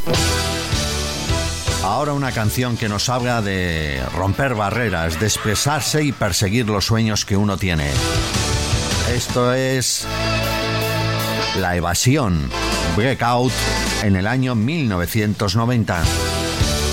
Ahora una canción que nos habla de romper barreras, de expresarse y perseguir los sueños que uno tiene. Esto es La Evasión, Breakout, en el año 1990.